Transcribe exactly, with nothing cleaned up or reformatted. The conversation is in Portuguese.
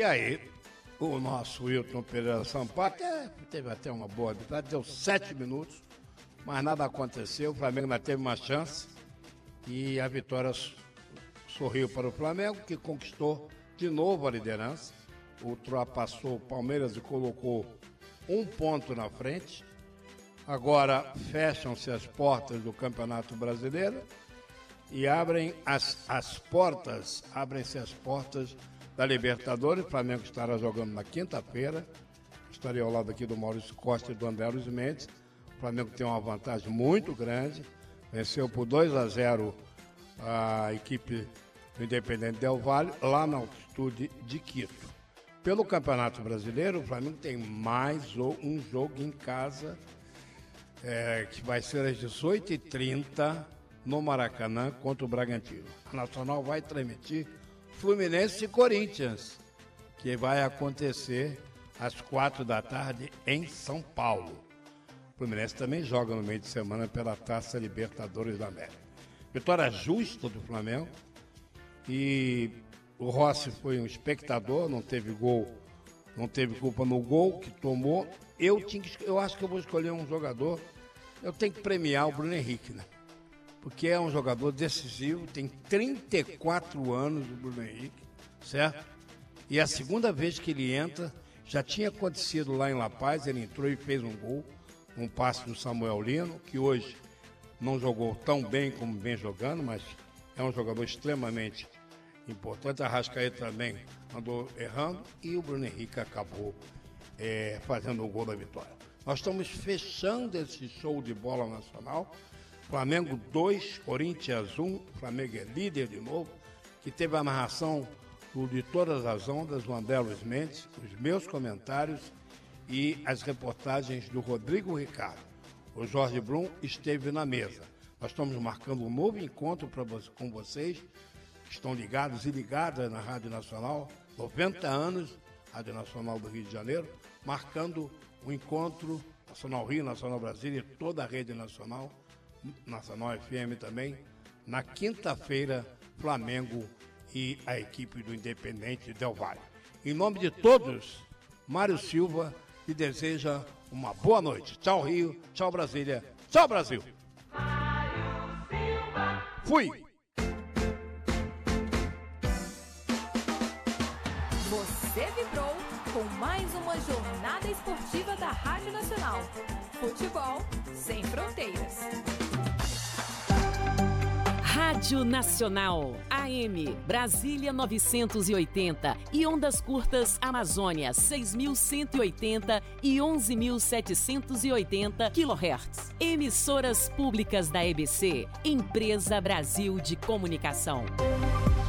E aí, o nosso Wilton Pereira Sampaio até, teve até uma boa arbitragem, deu sete minutos, mas nada aconteceu. O Flamengo ainda teve uma chance e a vitória sorriu para o Flamengo, que conquistou de novo a liderança. Ultrapassou o Palmeiras e colocou um ponto na frente. Agora fecham-se as portas do Campeonato Brasileiro e abrem as, as portas, abrem-se as portas da Libertadores. O Flamengo estará jogando na quinta-feira. Estarei ao lado aqui do Maurício Costa e do André Luiz Mendes. O Flamengo tem uma vantagem muito grande. Venceu por dois a zero a equipe do Independente Del Valle, lá na altitude de Quito. Pelo Campeonato Brasileiro, o Flamengo tem mais um jogo em casa, é, que vai ser às dezoito e trinta no Maracanã contra o Bragantino. A Nacional vai transmitir Fluminense e Corinthians, que vai acontecer às quatro da tarde em São Paulo. O Fluminense também joga no meio de semana pela Taça Libertadores da América. Vitória justa do Flamengo. E o Rossi foi um espectador, não teve gol, não teve culpa no gol que tomou. Eu, tinha que, eu acho que eu vou escolher um jogador, eu tenho que premiar o Bruno Henrique, né? Porque é um jogador decisivo, tem trinta e quatro anos o Bruno Henrique, certo? E é a segunda vez que ele entra, já tinha acontecido lá em La Paz, ele entrou e fez um gol, um passe do Samuel Lino, que hoje não jogou tão bem como vem jogando, mas é um jogador extremamente importante. A Arrascaeta também andou errando e o Bruno Henrique acabou é, fazendo o gol da vitória. Nós estamos fechando esse show de bola nacional. Flamengo dois, Corinthians um. Flamengo é líder de novo, que teve a narração do De Todas as Ondas, o André Luiz Mendes, os meus comentários e as reportagens do Rodrigo Ricardo. O Jorge Blum esteve na mesa. Nós estamos marcando um novo encontro pra, com vocês, que estão ligados e ligadas na Rádio Nacional, noventa anos, Rádio Nacional do Rio de Janeiro, marcando o encontro Nacional Rio, Nacional Brasília e toda a rede nacional, Nacional F M também, na quinta-feira, Flamengo e a equipe do Independente Del Valle. Em nome de todos, Mário Silva lhe deseja uma boa noite. Tchau, Rio, tchau, Brasília, tchau, Brasil. Fui! Você vibrou com mais uma jornada esportiva da Rádio Nacional. Futebol sem fronteiras. Rádio Nacional, A M, Brasília novecentos e oitenta e ondas curtas Amazônia seis mil cento e oitenta e onze mil setecentos e oitenta quilohertz. Emissoras públicas da E B C, Empresa Brasil de Comunicação.